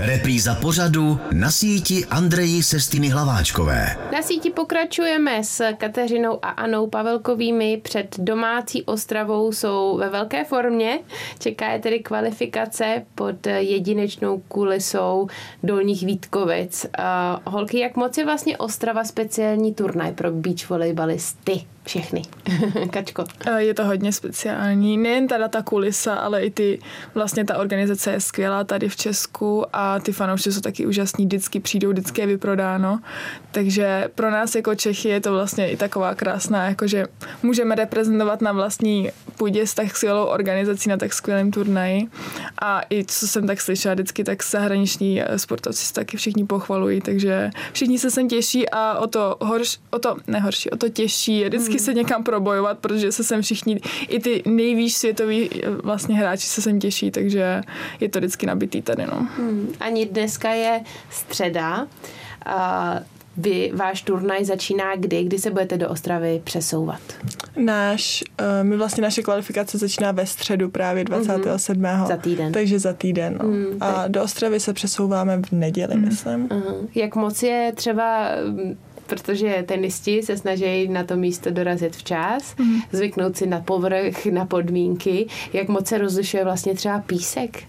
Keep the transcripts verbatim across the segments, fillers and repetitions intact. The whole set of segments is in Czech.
Repríza pořadu Na síti Andreji Sestiny Hlaváčkové. Na síti pokračujeme s Kateřinou a Anou Pavelkovými. Před domácí Ostravou jsou ve velké formě. Čeká je tedy kvalifikace pod jedinečnou kulisou Dolních Vítkovic. Uh, holky, jak moc je vlastně Ostrava speciální turnaj pro beach volejbalisty? Všechny. Kačko. Je to hodně speciální. Nejen teda ta kulisa, ale i ty, vlastně ta organizace je skvělá tady v Česku a ty fanoušci jsou taky úžasní, vždycky přijdou, vždycky je vyprodáno. Takže pro nás jako Čechy je to vlastně i taková krásná, jakože můžeme reprezentovat na vlastní půdě s tak skvělou organizací na tak skvělém turnaji. A i co jsem tak slyšela vždycky, tak zahraniční sportovci se taky všichni pochvalují, takže všichni se sem těší a o to horší, o to nehorší, o to těžší je vždycky se někam probojovat, protože se sem všichni, i ty nejvýš světoví vlastně hráči se sem těší, takže je to vždycky nabitý tady, no. Hmm. Ani dneska je středa. A vy, váš turnaj začíná kdy? Kdy se budete do Ostravy přesouvat? Náš, my vlastně naše kvalifikace začíná ve středu právě dvacátého sedmého Za týden. Takže za týden. No. Mm, a do Ostravy se přesouváme v neděli, mm. myslím. Uh-huh. Jak moc je třeba, protože tenisti se snaží na to místo dorazit včas, mm. zvyknout si na povrch, na podmínky, jak moc se rozlišuje vlastně třeba písek?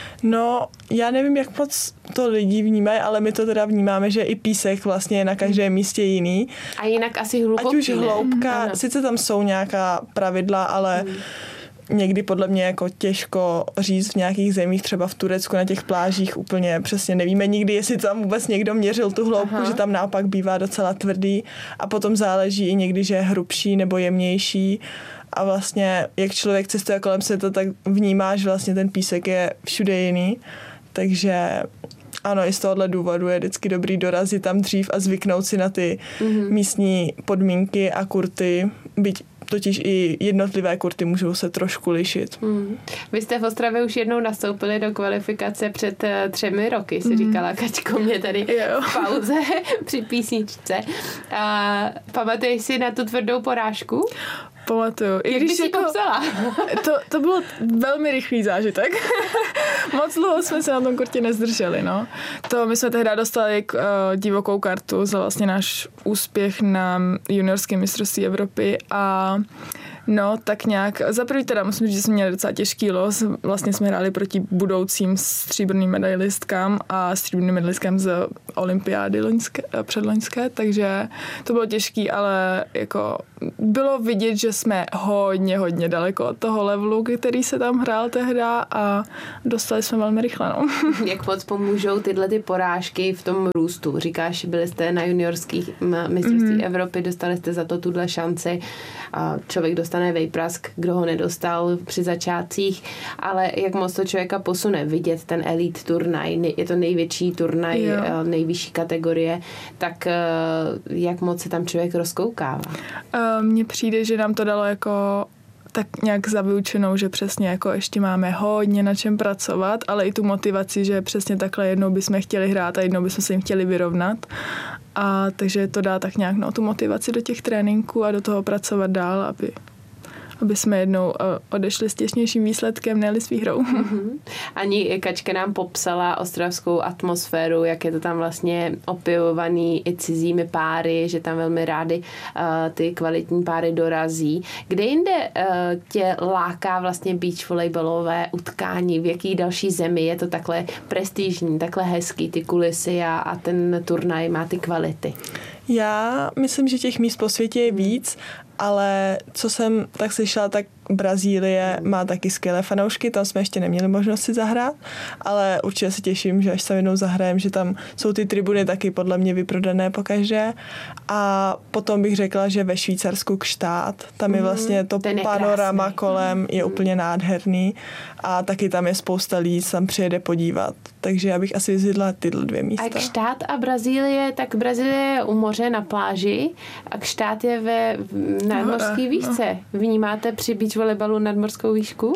No, já nevím, jak moc to lidi vnímají, ale my to teda vnímáme, že i písek vlastně je na každém místě jiný. A jinak asi hluboký, Ať už ne? hloubka, Ano. sice tam jsou nějaká pravidla, ale mm. někdy podle mě jako těžko říct v nějakých zemích, třeba v Turecku na těch plážích úplně přesně nevíme nikdy, jestli tam vůbec někdo měřil tu hloubku, Aha. že tam naopak bývá docela tvrdý a potom záleží i někdy, že je hrubší nebo jemnější. A vlastně, jak člověk cestuje kolem světa, tak vnímá, že vlastně ten písek je všude jiný. Takže ano, i z tohohle důvodu je vždycky dobrý dorazit tam dřív a zvyknout si na ty mm-hmm. místní podmínky a kurty, byť totiž i jednotlivé kurty můžou se trošku lišit. Mm. Vy jste v Ostravě už jednou nastoupili do kvalifikace před uh, třemi roky, si mm. říkala Kačko mě tady jo. v pauze při písničce. Uh, pamatuješ si na tu tvrdou porážku? Pamatuju. Jak bys si jako, popsala? To, to bylo velmi rychlý zážitek. Moc dlouho jsme se na tom kurtě nezdrželi, no. To my jsme tehdy dostali k, uh, divokou kartu za vlastně náš úspěch na juniorské mistrovství Evropy a no, tak nějak, za první teda musím říct, že jsme měli docela těžký los, vlastně jsme hráli proti budoucím stříbrným medailistkám a stříbrným medailistkám z olympiády loňské, předloňské, takže to bylo těžký, ale jako bylo vidět, že jsme hodně, hodně daleko od toho levelu, který se tam hrál tehda a dostali jsme velmi rychle, no. Jak moc pomůžou tyhle ty porážky v tom růstu? Říkáš, byli jste na juniorských mistrovství mm-hmm. Evropy, dostali jste za to tuhle šanci a člověk dostane vejprask, kdo ho nedostal při začátcích, ale jak moc to člověka posune vidět ten elite turnaj, je to největší turnaj, jo. nejvyšší kategorie, tak jak moc se tam člověk rozkoukává? Mně přijde, že nám to dalo jako tak nějak zavyučenou, že přesně jako ještě máme hodně na čem pracovat, ale i tu motivaci, že přesně takhle jednou bychom chtěli hrát a jednou bychom se jim chtěli vyrovnat. A takže to dá tak nějak no, tu motivaci do těch tréninků a do toho pracovat dál, aby aby jsme jednou odešli s těsnějším výsledkem, ne-li s výhrou. Mm-hmm. Ani Kačka nám popsala ostravskou atmosféru, jak je to tam vlastně opěvovaný i cizími páry, že tam velmi rádi uh, ty kvalitní páry dorazí. Kde jinde uh, tě láká vlastně beach volejbalové utkání? V jaký další zemi je to takhle prestižní, takhle hezký, ty kulisy a, a ten turnaj má ty kvality? Já myslím, že těch míst po světě je víc, ale co jsem tak slyšela, tak Brazílie má taky skvělé fanoušky, tam jsme ještě neměli možnost si zahrát, ale určitě se těším, že až se jednou zahrajem, že tam jsou ty tribuny taky podle mě vyprodané pokaždé. A potom bych řekla, že ve Švýcarsku Gstaad, tam je vlastně to Ten je panorama krásný. kolem, je úplně nádherný a taky tam je spousta lidí, tam přijede podívat. Takže já bych asi vyzvedla tyhle dvě místa. A Gstaad a Brazílie, tak Brazílie je u moře na pláži a Gstaad je ve nadmořské výšce. Vnímáte při beach volejbalu nadmořskou výšku?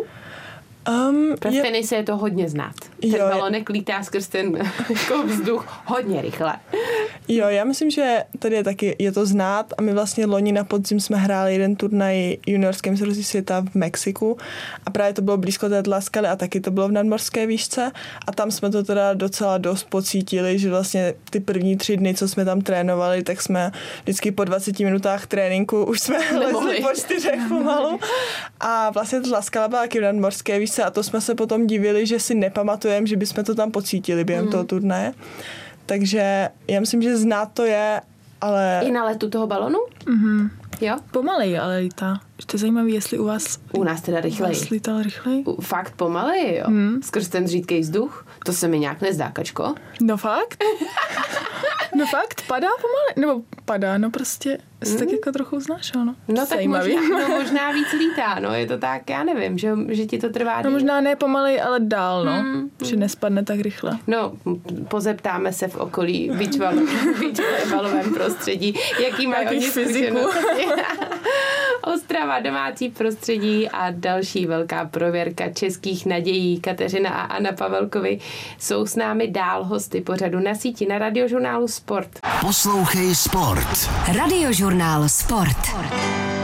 Um, Pro je... tenise je to hodně znát. Ten Jo, balonek lítá skrz ten jako vzduch hodně rychle. Jo, já myslím, že tady je taky, je to znát a my vlastně loni na podzim jsme hráli jeden turnaj juniorské mistrovství světa v Mexiku a právě to bylo blízko té Tlaxcaly a taky to bylo v nadmořské výšce a tam jsme to teda docela dost pocítili, že vlastně ty první tři dny, co jsme tam trénovali, tak jsme vždycky po dvaceti minutách tréninku už jsme lezli po čtyřech pomalu a vlastně Tlaxcala byla taky v nadmořské výšce a to jsme se potom divili, že si nepamatujeme, že bychom to tam pocítili během mm. toho turnaje. Takže já myslím, že znát to je, ale... I na letu toho balonu? Mhm. Jo? Pomalej, ale lítá. To je zajímavé, jestli u vás... U nás teda rychleji. U vás lítal rychleji? Fakt pomaleji, jo? Hmm. Skrz ten řídkej vzduch? To se mi nějak nezdá, Kačko. No fakt? No fakt, padá pomalej? Nebo padá, no prostě se hmm. tak jako trochu znášel, no. No tak možná, no, možná víc lítá, no, je to tak, já nevím, že, že ti to trvá. No možná ne pomalej, ale dál, no. Hmm. Že nespadne tak rychle. No, pozeptáme se v okolí beachvolleyballové prostředí, jaký mají oni zkušenosti. Ostrava, domácí prostředí a další velká prověrka českých nadějí. Kateřina a Anna Pavelkovi jsou s námi dál hosty pořadu Na síti na Radiožurnálu Sport. Poslouchej Sport. Radiožurnál Sport.